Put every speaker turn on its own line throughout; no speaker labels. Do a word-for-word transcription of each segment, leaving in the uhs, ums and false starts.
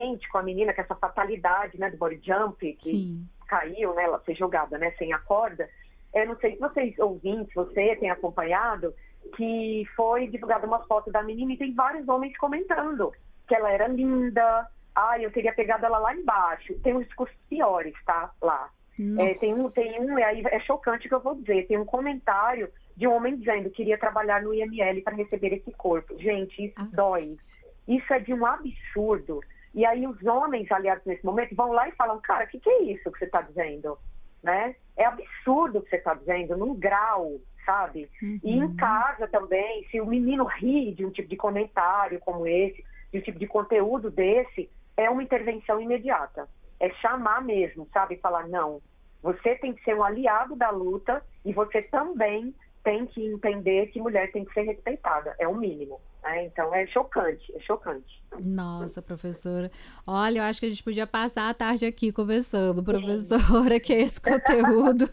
acidente com a menina, que essa fatalidade, né, do body jump, que Sim. caiu, né, ela foi jogada, né, sem a corda. Eu não sei se vocês ouvintes, você tem acompanhado, que foi divulgada uma foto da menina e tem vários homens comentando que ela era linda, ai, eu teria pegado ela lá embaixo. Tem uns discursos piores, tá, lá. É, tem um, tem um, aí é chocante o que eu vou dizer, tem um comentário de um homem dizendo que queria trabalhar no I M L para receber esse corpo. Gente, isso ah. dói. Isso é de um absurdo. E aí os homens, aliados nesse momento, vão lá e falam, cara, o que, que é isso que você está dizendo? Né? É absurdo o que você está dizendo, num grau, sabe? Uhum. E em casa também, se o menino ri de um tipo de comentário como esse, de um tipo de conteúdo desse, é uma intervenção imediata. É chamar mesmo, sabe? Falar, não, você tem que ser um aliado da luta e você também tem que entender que mulher tem que ser respeitada. É o mínimo. Né? Então, é chocante, é chocante.
Nossa, professora. Olha, eu acho que a gente podia passar a tarde aqui conversando, professora, que é esse conteúdo.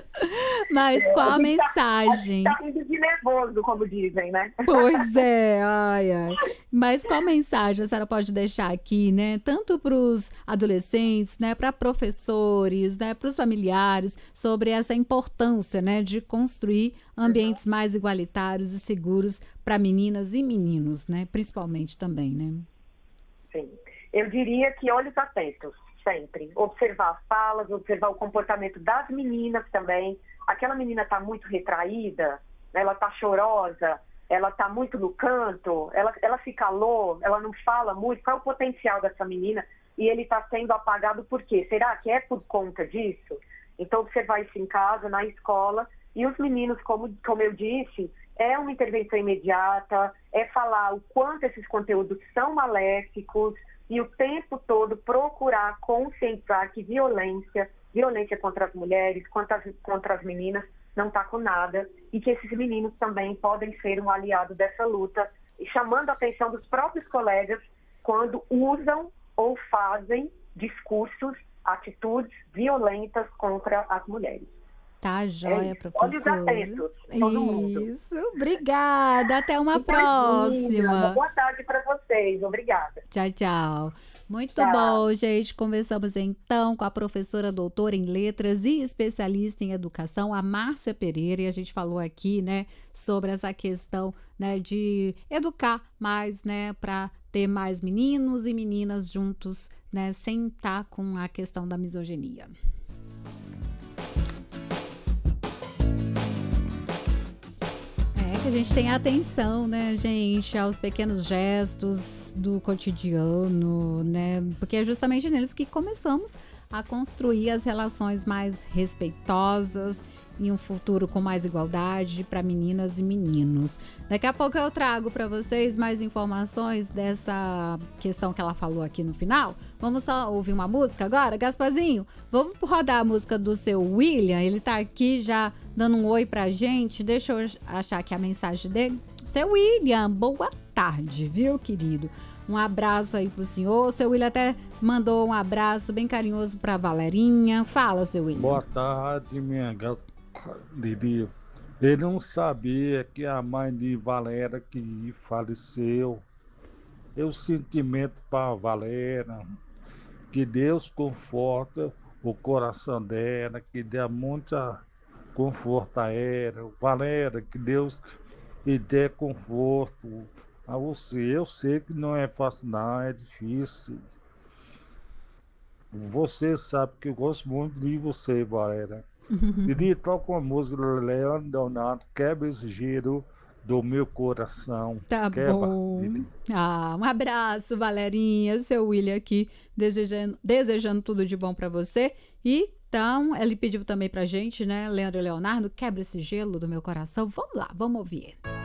Mas qual a, a mensagem?
Tá, tá indo de nervoso, como dizem, né?
Pois é, ai, ai. Mas qual mensagem a senhora pode deixar aqui, né? Tanto para os adolescentes, né? Para professores, né? Para os familiares, sobre essa importância, né? De construir ambientes uhum. mais igualitários e seguros para meninas e meninos, né? Principalmente também, né?
Sim. Eu diria que olhos atentos, sempre. Observar as falas, observar o comportamento das meninas também. Aquela menina está muito retraída, ela está chorosa, ela está muito no canto, ela, ela se calou, ela não fala muito. Qual é o potencial dessa menina? E ele está sendo apagado por quê? Será que é por conta disso? Então, observar isso em casa, na escola. E os meninos, como, como eu disse, é uma intervenção imediata, é falar o quanto esses conteúdos são maléficos e o tempo todo procurar conscientizar que violência, violência contra as mulheres, contra as, contra as meninas, não está com nada e que esses meninos também podem ser um aliado dessa luta, e chamando a atenção dos próprios colegas quando usam ou fazem discursos, atitudes violentas contra as mulheres.
Tá joia,
é,
professora.
Olhos atentos, todo mundo.
Isso, obrigada. Até uma próxima.
Boa tarde para vocês, obrigada.
Tchau, tchau. Muito tchau. Bom, gente. Conversamos então com a professora doutora em letras e especialista em educação, a Márcia Pereira, e a gente falou aqui, né, sobre essa questão, né, de educar mais, né, para ter mais meninos e meninas juntos, né, sem estar com a questão da misoginia. Que a gente tenha atenção, né, gente, aos pequenos gestos do cotidiano, né, porque é justamente neles que começamos a construir as relações mais respeitosas e um futuro com mais igualdade para meninas e meninos. Daqui a pouco eu trago para vocês mais informações dessa questão que ela falou aqui no final. Vamos só ouvir uma música agora? Gasparzinho, vamos rodar a música do seu William, ele tá aqui já dando um oi pra gente. Deixa eu achar aqui a mensagem dele. Seu William, boa tarde, viu, querido? Um abraço aí pro senhor. Seu William até mandou um abraço bem carinhoso pra Valerinha. Fala, seu William.
Boa tarde, minha gata Lili. Ele não sabia que a mãe de Valéria que faleceu. Eu sentimento para Valéria. Que Deus conforta o coração dela, que dê muita conforto a ela. Valéria, que Deus lhe dê conforto a você. Eu sei que não é fácil não, é difícil. Você sabe que eu gosto muito de você, Valéria. Lili, toca uma música do Leandro Leonardo, quebra esse giro do meu coração.
Tá
Quebra,
bom.
Lili.
Ah, um abraço, Valerinha. Seu William aqui, desejando, desejando tudo de bom pra você. E então, ele pediu também pra gente, né, Leandro Leonardo, quebra esse gelo do meu coração. Vamos lá, vamos ouvir.